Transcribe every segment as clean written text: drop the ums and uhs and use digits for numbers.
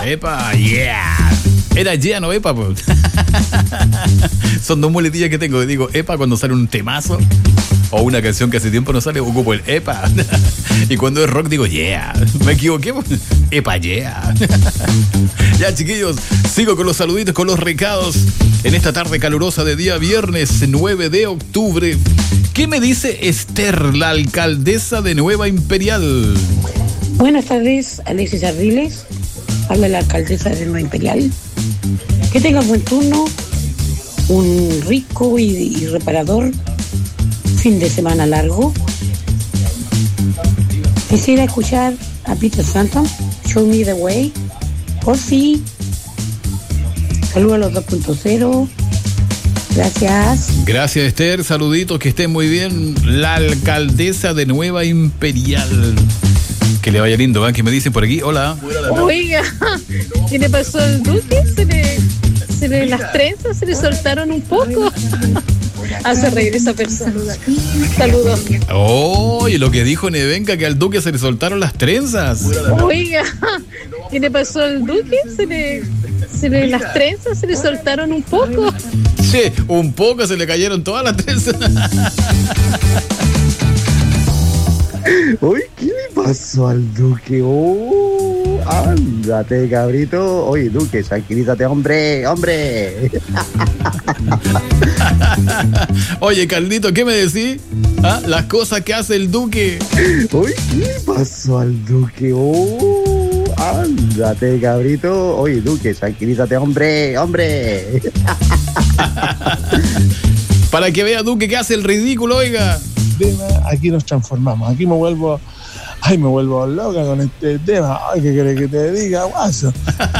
Epa, yeah. Era yeah, no epa, pues. Son dos muletillas que tengo. Digo epa cuando sale un temazo o una canción que hace tiempo no sale, ocupo el epa. Y cuando es rock digo yeah. Me equivoqué, pues. Epa, yeah. Ya, chiquillos, sigo con los saluditos, con los recados en esta tarde calurosa de día viernes 9 de octubre. ¿Qué me dice Esther, la alcaldesa de Nueva Imperial? Buenas tardes, Alexis Ardiles. Habla la alcaldesa de Nueva Imperial. Que tengan buen turno, un rico y reparador fin de semana largo. Quisiera escuchar a Peter Frampton, Show Me the Way, por si. Saludos a los 2.0. Gracias. Gracias, Esther. Saluditos, que estén muy bien. La alcaldesa de Nueva Imperial. Que le vaya lindo, ¿eh? Que me dicen por aquí. Hola. Oiga, ¿qué le pasó al Duque? Las trenzas se le soltaron un poco. Hace reír esa persona. Saludos. Oh, y lo que dijo Nevenka, que al Duque se le soltaron las trenzas. Oiga, ¿qué le pasó al Duque? Las trenzas se le soltaron un poco. Sí, un poco, se le cayeron todas las trenzas. Uy, ¿qué le pasó al Duque? Oh, ándate, cabrito. Oye, Duque, tranquilízate, hombre. Oye, Carlito, ¿qué me decís? ¿Ah? Las cosas que hace el Duque. Uy, ¿qué le pasó al Duque? Oh, ándate, cabrito. Oye, Duque, tranquilízate, hombre. Para que vea Duque que hace el ridículo, oiga. Aquí nos transformamos, aquí me vuelvo loca con este tema. Ay, ¿qué querés que te diga, guaso?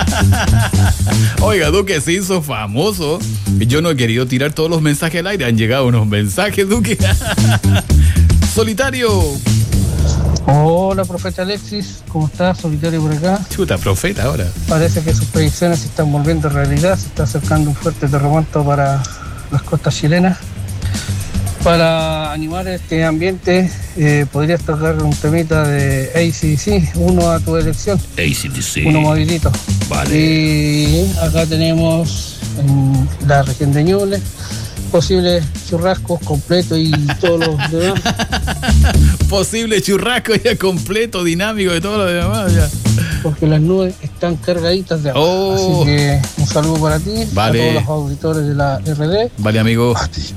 Oiga, Duque se hizo famoso. Yo no he querido tirar todos los mensajes al aire. Han llegado unos mensajes, Duque. Solitario. Hola, profeta Alexis, ¿cómo estás? Solitario por acá. Chuta, profeta ahora. Parece que sus predicciones se están volviendo realidad. Se está acercando un fuerte terremoto para las costas chilenas. Para animar este ambiente, podrías tocar un temita de AC/DC, uno a tu elección. AC/DC. Uno movidito. Vale. Y acá tenemos en la región de Ñuble posibles churrascos completos y todos los demás. Posible churrasco ya completo, dinámico de todo lo demás ya. Porque las nubes están cargaditas de agua. Oh. Así que un saludo para ti, vale. a todos los auditores de la RD. Vale, amigo.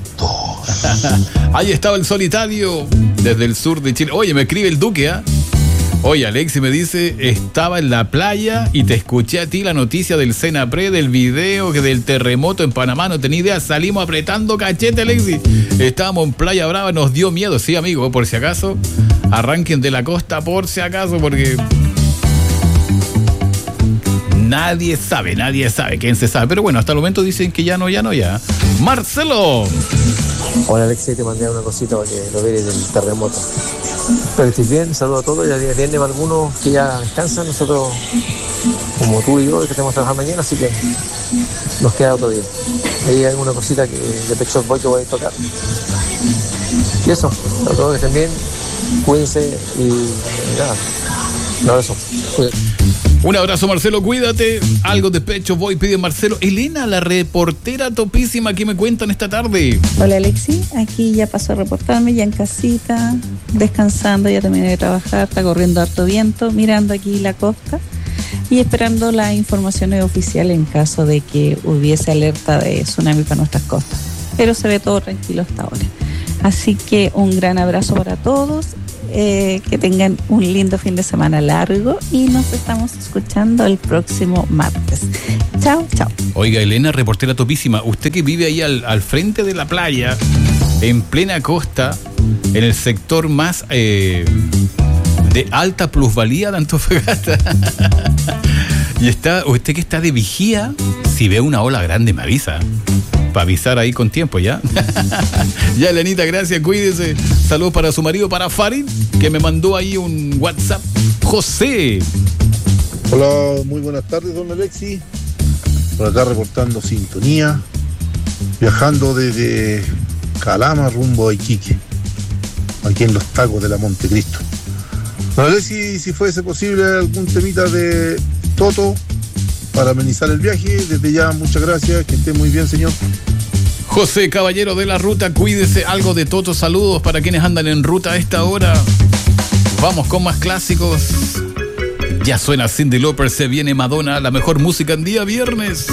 Ahí estaba el solitario desde el sur de Chile. Oye, me escribe el Duque, ¿ah? Oye, Alexi me dice, estaba en la playa y te escuché a ti la noticia del Senapred, del video, que del terremoto en Panamá, no tenía idea, salimos apretando cachete, Alexi. Estábamos en Playa Brava, nos dio miedo, sí, amigo, por si acaso, arranquen de la costa por si acaso, porque nadie sabe, quién se sabe. Pero bueno, hasta el momento dicen que ya no. Marcelo. Hola, Alexi, te mandé una cosita para que lo veas del terremoto. Espero que estés bien, saludo a todos. Ya viene para algunos que ya descansan. Nosotros, como tú y yo, que tenemos que trabajar mañana, así que nos queda otro día. Ahí hay alguna cosita que de Pet Shop Boys que voy a tocar. Y eso, a todos que estén bien, cuídense y nada. Un abrazo. Cuídate. Un abrazo, Marcelo, cuídate. Algo de Pet Shop Boys pide Marcelo. Elena, la reportera topísima, ¿qué me cuentan esta tarde? Hola, Alexi, aquí ya pasó a reportarme, ya en casita, descansando, ya terminé de trabajar, está corriendo harto viento, mirando aquí la costa y esperando las informaciones oficiales en caso de que hubiese alerta de tsunami para nuestras costas. Pero se ve todo tranquilo hasta ahora. Así que un gran abrazo para todos. Que tengan un lindo fin de semana largo y nos estamos escuchando el próximo martes. Chao. Oiga, Elena, reportera topísima, usted que vive ahí al frente de la playa, en plena costa, en el sector más de alta plusvalía de Antofagasta, y usted que está de vigía, si ve una ola grande me avisa. Para avisar ahí con tiempo, ¿ya? Ya, Elenita, gracias, cuídese. Saludos para su marido, para Farid, que me mandó ahí un WhatsApp. José. Hola, muy buenas tardes, don Alexi. Por acá reportando sintonía, viajando desde Calama rumbo a Iquique, aquí en los tacos de la Montecristo. Don Alexi, si fuese posible algún temita de Toto, para amenizar el viaje. Desde ya, muchas gracias, que esté muy bien, señor. José Caballero de la Ruta, cuídese. Algo de Toto, saludos para quienes andan en ruta a esta hora. Vamos con más clásicos. Ya suena Cyndi Lauper, se viene Madonna, la mejor música en día viernes.